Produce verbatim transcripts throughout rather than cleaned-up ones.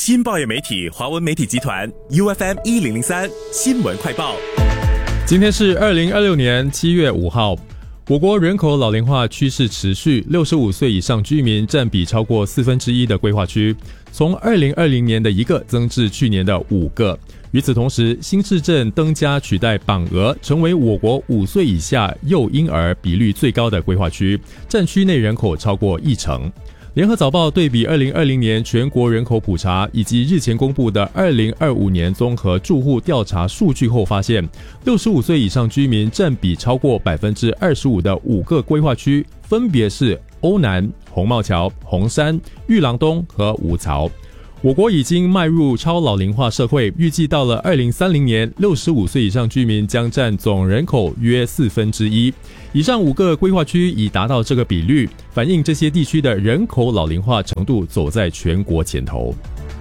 新报业媒体华文媒体集团 U F M 一零零三新闻快报。 今天是二零二六年七月五号。我国人口老龄化趋势持续，六十五岁以上居民占比超过四分之一的规划区，从二零二零年的一个增至去年的五个。与此同时，新市镇登家取代榜额，成为我国五岁以下幼婴儿比率最高的规划区，占区内人口超过一成。联合早报对比二零二零年全国人口普查以及日前公布的二零二五年综合住户调查数据后发现，六十五岁以上居民占比超过 百分之二十五 的五个规划区，分别是欧南、红帽桥、红山、玉郎东和五曹。我国已经迈入超老龄化社会，预计到了二零三零年，六十五岁以上居民将占总人口约四分之一。以上五个规划区已达到这个比率，反映这些地区的人口老龄化程度走在全国前头。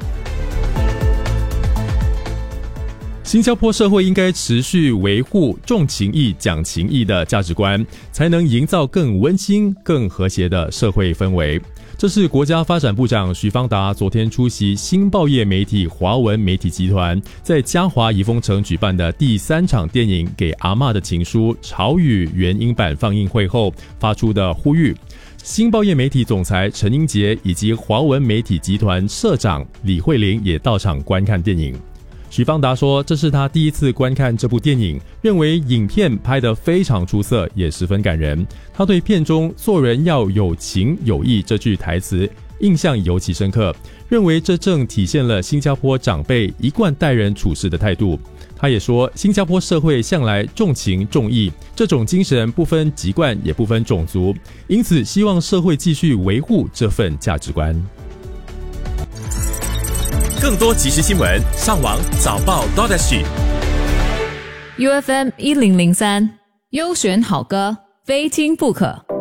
新加坡社会应该持续维护重情义、讲情义的价值观，才能营造更温馨、更和谐的社会氛围。这是国家发展部长许方达昨天出席新报业媒体华文媒体集团在嘉华怡丰城举办的第三场电影《给阿嬷的情书》潮语原音版放映会后发出的呼吁。新报业媒体总裁陈英杰以及华文媒体集团社长李慧玲也到场观看电影。许方达说，这是他第一次观看这部电影，认为影片拍得非常出色，也十分感人。他对片中做人要有情有义这句台词印象尤其深刻，认为这正体现了新加坡长辈一贯待人处事的态度。他也说，新加坡社会向来重情重义，这种精神不分籍贯也不分种族，因此希望社会继续维护这份价值观。 更多即时新闻，上网早报 .sg。 U F M 一零零三优选好歌，非听不可。